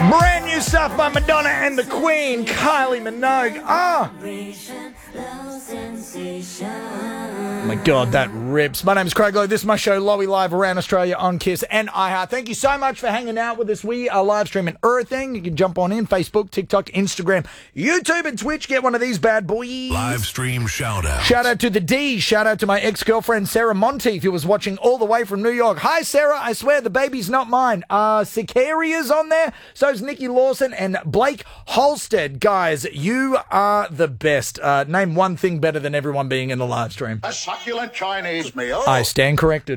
Brand new stuff by Madonna and the Queen, Kylie Minogue. Oh my God, that rips. My name's Craig Lowe. This is my show, Lowy Live, around Australia on Kiss and iHeart. Thank you so much for hanging out with us. We are live streaming everything. You can jump on in Facebook, TikTok, Instagram, YouTube, and Twitch. Get one of these bad boys. Live stream shout out. Shout out to the D. Shout out to my ex-girlfriend, Sarah Monteith, who was watching all the way from New York. Hi, Sarah. I swear the baby's not mine. Sicaria's on there. So's Nikki Lawson and Blake Holstead. Guys, you are the best. Name one thing better than everyone being in the live stream. A succulent Chinese meal. I stand corrected.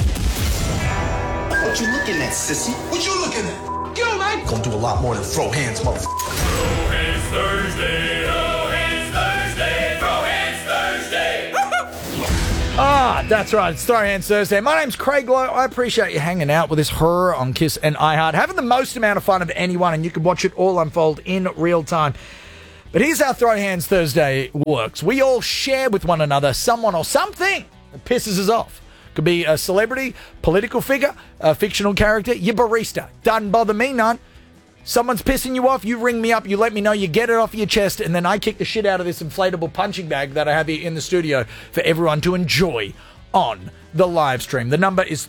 What you looking at, sissy? What you looking at? Yo, man! Gonna do a lot more than throw hands, motherfucker. Throw hands Thursday, throw hands Thursday, throw hands Thursday. That's right. It's Throw Hands Thursday. My name's Craig Lowe. I appreciate you hanging out with us her on Kiss and iHeart, having the most amount of fun of anyone, and you can watch it all unfold in real time. But here's how Throw Hands Thursday works. We all share with one another someone or something that pisses us off. Could be a celebrity, political figure, a fictional character, your barista. Doesn't bother me none. Someone's pissing you off, you ring me up, you let me know, you get it off your chest, and then I kick the shit out of this inflatable punching bag that I have here in the studio for everyone to enjoy on the live stream. The number is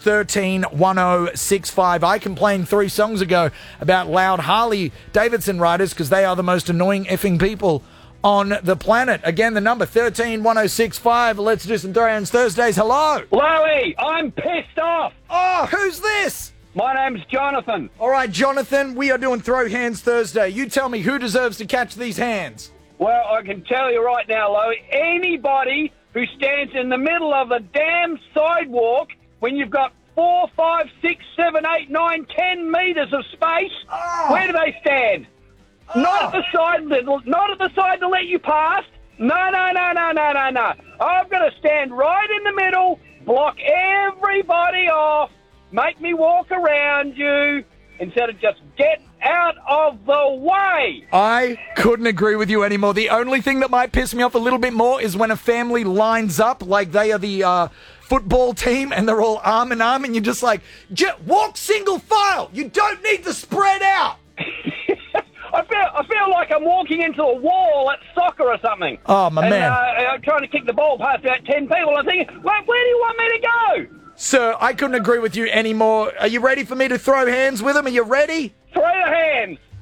131065. I complained 3 songs ago about loud Harley Davidson riders because they are the most annoying effing people on the planet. Again, the number 131065. Let's do some Throw Hands Thursdays. Hello. Lowy, I'm pissed off. Oh, who's this? My name's Jonathan. All right, Jonathan, we are doing Throw Hands Thursday. You tell me who deserves to catch these hands. Well, I can tell you right now, Lowy, anybody who stands in the middle of the damn sidewalk when you've got 4, 5, 6, 7, 8, 9, 10 metres of space, where do they stand? Not at the side to let you pass. No. I've got to stand right in the middle, block everybody off, make me walk around you instead of just get out of the way. I couldn't agree with you anymore. The only thing that might piss me off a little bit more is when a family lines up like they are the football team and they're all arm in arm and you're just like, walk single file. You don't need to spread out. I feel like I'm walking into a wall at soccer or something. Oh, my man. I'm trying to kick the ball past about 10 people. I'm thinking, where do you want me to go? Sir, I couldn't agree with you anymore. Are you ready for me to throw hands with him? Are you ready? Throw your hands.